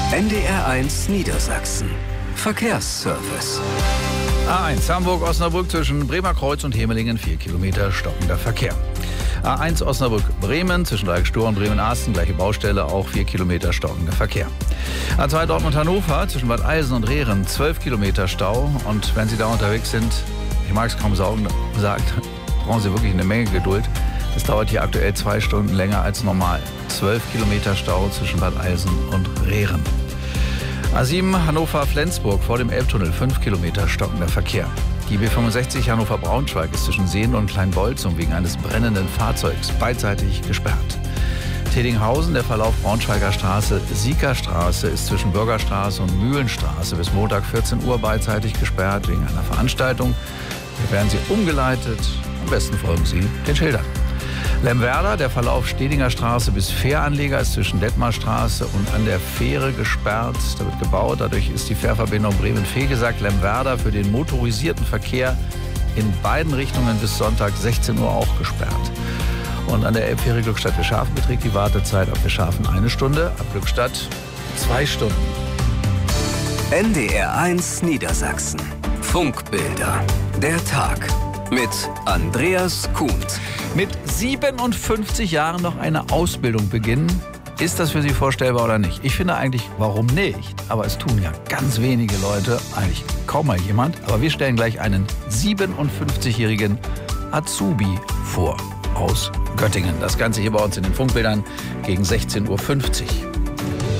NDR1 Niedersachsen. Verkehrsservice. A1 Hamburg-Osnabrück zwischen Bremer Kreuz und Hemelingen 4 Kilometer stockender Verkehr. A1 Osnabrück-Bremen zwischen Dreieck-Stur und Bremen-Arsten, gleiche Baustelle, auch 4 Kilometer stockender Verkehr. A2 Dortmund-Hannover zwischen Bad Eilsen und Rehren 12 Kilometer Stau. Und wenn Sie da unterwegs sind, ich mag es kaum sagen, brauchen Sie wirklich eine Menge Geduld. Es dauert hier aktuell 2 Stunden länger als normal. 12 Kilometer Stau zwischen Bad Eilsen und Rehren. A7 Hannover-Flensburg vor dem Elbtunnel 5 Kilometer stockender Verkehr. Die B65 Hannover-Braunschweig ist zwischen Seen und Kleinbolzum wegen eines brennenden Fahrzeugs beidseitig gesperrt. Teddinghausen, der Verlauf Braunschweiger Straße, Siekerstraße ist zwischen Bürgerstraße und Mühlenstraße bis Montag 14 Uhr beidseitig gesperrt wegen einer Veranstaltung. Hier werden Sie umgeleitet. Am besten folgen Sie den Schildern. Lemwerder, der Verlauf Stedinger Straße bis Fähranleger ist zwischen Detmarstraße und an der Fähre gesperrt. Da wird gebaut, dadurch ist die Fährverbindung Bremen-Vegesack-Lemwerder für den motorisierten Verkehr in beiden Richtungen bis Sonntag 16 Uhr auch gesperrt. Und an der Elbfähre Glückstadt-Wischhafen beträgt die Wartezeit auf Wischhafen 1 Stunde, ab Glückstadt 2 Stunden. NDR1 Niedersachsen. Funkbilder. Der Tag. Mit Andreas Kuhnt. Mit 57 Jahren noch eine Ausbildung beginnen, ist das für Sie vorstellbar oder nicht? Ich finde eigentlich, warum nicht? Aber es tun ja ganz wenige Leute, eigentlich kaum mal jemand. Aber wir stellen gleich einen 57-jährigen Azubi vor aus Göttingen. Das Ganze hier bei uns in den Funkbildern gegen 16:50 Uhr.